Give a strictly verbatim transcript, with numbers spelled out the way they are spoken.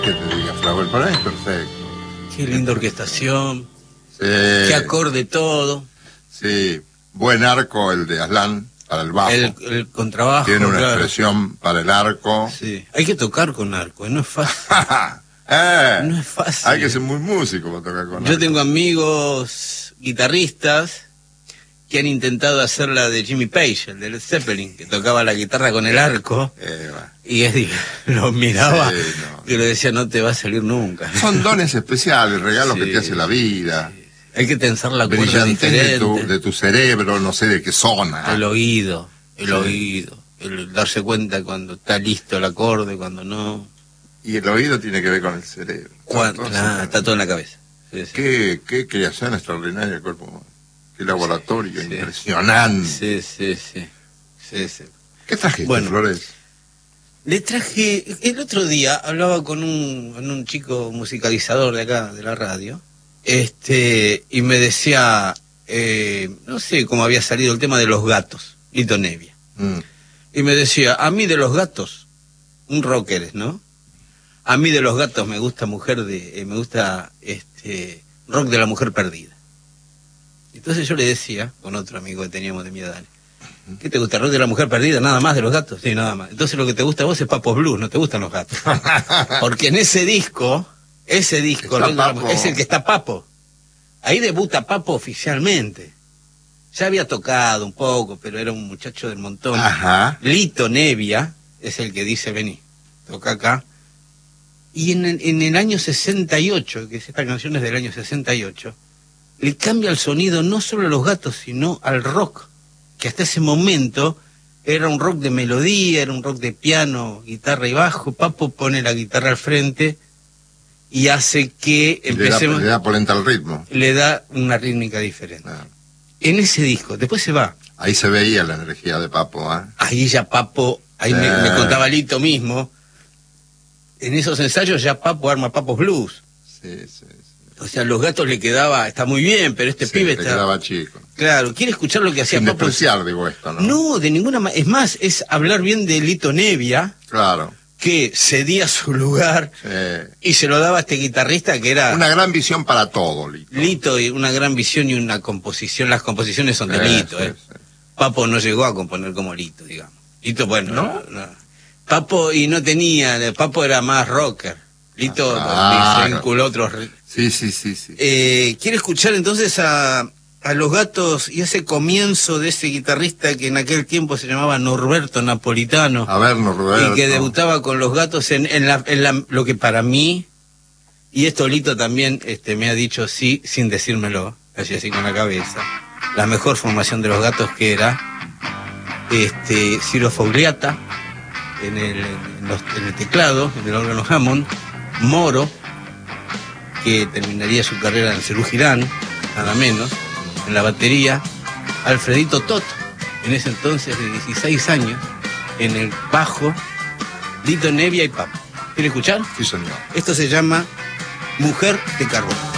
que te diga, Flauel? Para mí es perfecto. Qué linda orquestación. Sí. Qué acorde todo. Sí. Buen arco el de Aslan para el bajo. El, el contrabajo. Tiene una claro. expresión para el arco. Sí. Hay que tocar con arco, no es fácil. eh, No es fácil. Hay que ser muy músico para tocar con Yo arco. tengo amigos guitarristas que han intentado hacer la de Jimmy Page, el de Led Zeppelin, que tocaba la guitarra con el arco. Eh, bueno. Y es, lo miraba Sí, no. y le decía, no te va a salir nunca. Son dones especiales, regalos Sí, que te hace la vida. sí. Hay que tensar la cuerda Brillantez de diferente. tu, de tu cerebro, no sé de qué zona. El oído, el Sí. oído. El darse cuenta cuando está listo el acorde, cuando no. Y el oído tiene que ver con el cerebro. Cuando, Todo nah, eso. está todo en la cabeza. Sí, sí. Qué, qué creación extraordinaria el cuerpo humano. Qué laboratorio Sí. impresionante. Sí, sí, sí. Sí, sí. ¿Qué trajiste, Bueno. Flores? Le traje, el otro día hablaba con un, con un chico musicalizador de acá, de la radio, este, y me decía, eh, no sé cómo había salido el tema de los gatos, Lito Nevia. Mm. Y me decía, a mí de los gatos, un rocker es, ¿no? A mí de los gatos me gusta mujer de, eh, me gusta este rock de la mujer perdida. Entonces yo le decía, con otro amigo que teníamos de mi edad, ¿qué te gusta? ¿Rock de la mujer perdida? ¿Nada más de los gatos? Sí, nada más. Entonces lo que te gusta a vos es Papos Blues, no te gustan los gatos. Porque en ese disco, ese disco, Está Rock de la Papo. Mujer, es el que está Papo. Ahí debuta Papo oficialmente. Ya había tocado un poco, pero era un muchacho del montón. Ajá. Lito Nevia es el que dice, vení, toca acá. Y en el, en el año sesenta y ocho, que es esta canción es del año sesenta y ocho, le cambia el sonido no solo a los gatos, sino al rock, que hasta ese momento era un rock de melodía, era un rock de piano, guitarra y bajo. Papo pone la guitarra al frente y hace que Y le da, empecemos... le da polenta al ritmo. le da una rítmica diferente. Ah. En ese disco, después se va. Ahí se veía la energía de Papo, ¿eh? Ahí ya Papo, ahí me, Eh. me contaba Lito mismo, en esos ensayos ya Papo arma Papos Blues. Sí, sí, sí. O sea, los gatos le quedaba, está muy bien, pero este Sí, pibe te está... quedaba chico. Claro, ¿quiere escuchar lo que hacía Sin Papo? despreciar, digo esto, ¿no? No, de ninguna manera. Es más, es hablar bien de Lito Nevia, Claro. que cedía su lugar Sí. y se lo daba a este guitarrista que era... Una gran visión para todo, Lito. Lito, y una gran visión y una composición. Las composiciones son de Sí, Lito, sí, ¿eh? sí. Papo no llegó a componer como Lito, digamos. Lito, bueno, ¿No? no, no. Papo, y no tenía, Papo era más rocker. Lito Ah, se claro. vinculó a otros. ri- Sí, sí, sí, sí. Eh, ¿Quiere escuchar entonces a, a Los Gatos y ese comienzo de ese guitarrista que en aquel tiempo se llamaba Norberto Napolitano? A vernos, Roberto. Y que debutaba con Los Gatos en, en, la, en la, lo que para mí, y esto Lito también este, me ha dicho sí, sin decírmelo, así así con la cabeza, la mejor formación de Los Gatos que era este, Ciro Fogliata en el, en, los- en el teclado, en el órgano Hammond, Moro, que terminaría su carrera en Cerú Girán, nada menos, en la batería, Alfredito Toto, en ese entonces de dieciséis años, en el bajo, Lito Nevia y Papo. ¿Quiere escuchar? Sí, señor. Esto se llama Mujer de Carbón.